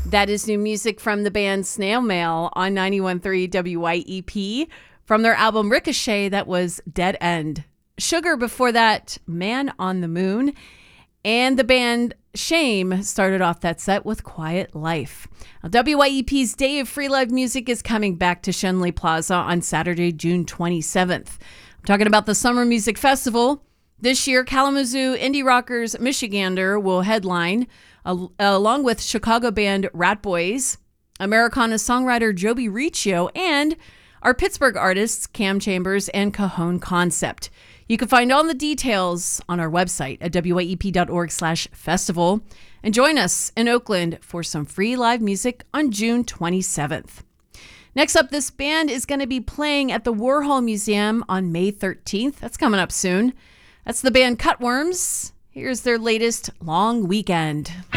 That is new music from the band Snail Mail on 91.3 WYEP. From their album Ricochet, that was Dead End. Sugar before that, Man on the Moon. And the band Shame started off that set with Quiet Life. Now, WYEP's Day of Free Live Music is coming back to Schenley Plaza on Saturday, June 27th. I'm talking about the Summer Music Festival. This year, Kalamazoo indie rockers Michigander will headline, along with Chicago band Rat Boys, Americana songwriter Joby Riccio, and our Pittsburgh artists Cam Chambers and Cajon Concept. You can find all the details on our website at wyep.org/festival. And join us in Oakland for some free live music on June 27th. Next up, this band is going to be playing at the Warhol Museum on May 13th. That's coming up soon. That's the band Cutworms. Here's their latest, Long Weekend.